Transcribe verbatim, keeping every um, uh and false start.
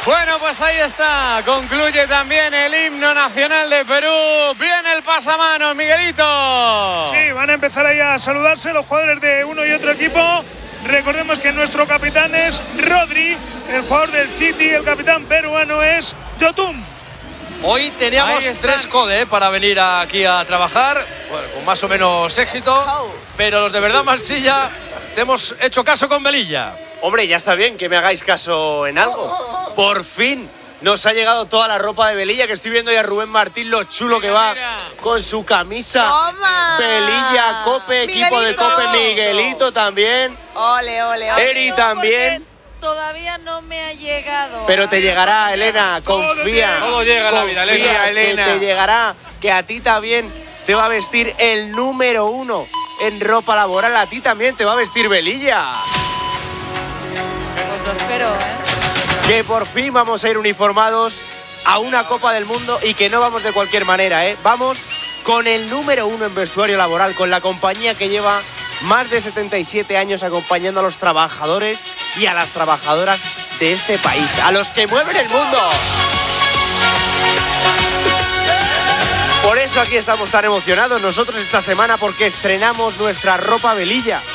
Bueno, pues ahí está. Concluye también el himno nacional de Perú. Viene el pasamanos, Miguelito. Sí, van a empezar ahí a saludarse los jugadores de uno y otro equipo. Recordemos que nuestro capitán es Rodri, el jugador del City, el capitán peruano es Yotun. Hoy teníamos tres code ¿eh? para venir aquí a trabajar, bueno, con más o menos éxito, pero los de verdad Marsilla te hemos hecho caso con Velilla. Hombre, ya está bien que me hagáis caso en algo. Por fin nos ha llegado toda la ropa de Velilla, que estoy viendo ya a Rubén Martín, lo chulo que va con su camisa. Toma. Velilla, Cope, equipo de Cope, Miguelito también. Ole, ole, ole. Eri también. Todavía no me ha llegado. Pero te llegará, Elena, confía. Todo llega en la vida, Elena. Elena. Que te llegará, que a ti también te va a vestir el número uno en ropa laboral. A ti también te va a vestir Velilla. Pues lo espero, ¿eh? Que por fin vamos a ir uniformados a una Copa del Mundo y que no vamos de cualquier manera, ¿eh? Vamos con el número uno en vestuario laboral, con la compañía que lleva más de setenta y siete años acompañando a los trabajadores y a las trabajadoras de este país, a los que mueven el mundo. Por eso aquí estamos tan emocionados nosotros esta semana, porque estrenamos nuestra ropa Velilla.